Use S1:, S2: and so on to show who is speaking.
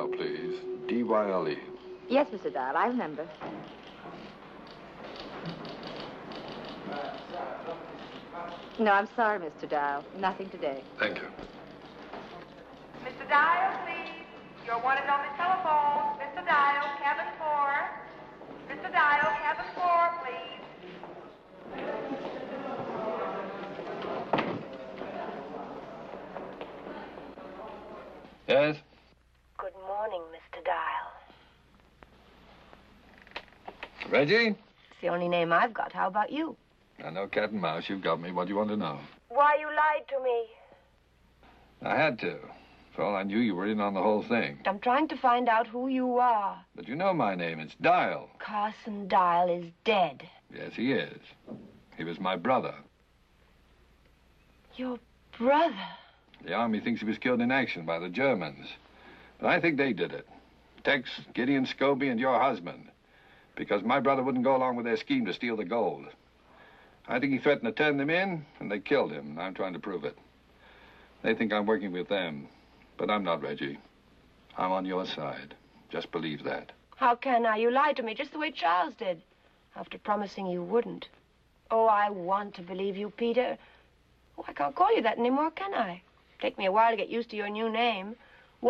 S1: Dyle, please. D-Y-L-E.
S2: Yes, Mr. Dyle, I remember. No, I'm sorry, Mr. Dyle. Nothing today.
S1: Thank you.
S3: Mr. Dyle, please. You're wanted on the telephone. Mr. Dyle, cabin 4. Mr. Dyle, cabin 4, please.
S1: Yes?
S3: Good morning, Mr. Dyle.
S1: Reggie?
S3: It's the only name I've got. How about you?
S1: I know cat and mouse. You've got me. What do you want to know?
S3: Why you lied to me.
S1: I had to. For all I knew, you were in on the whole thing.
S3: I'm trying to find out who you are.
S1: But you know my name. It's Dyle.
S3: Carson Dyle is dead.
S1: Yes, he is. He was my brother.
S3: Your brother?
S1: The Army thinks he was killed in action by the Germans. But I think they did it. Tex, Gideon Scobie, and your husband. Because my brother wouldn't go along with their scheme to steal the gold. I think he threatened to turn them in, and they killed him, and I'm trying to prove it. They think I'm working with them, but I'm not, Reggie. I'm on your side. Just believe that.
S3: How can I? You lied to me just the way Charles did, after promising you wouldn't. Oh, I want to believe you, Peter. Oh, I can't call you that anymore, can I? Take me a while to get used to your new name.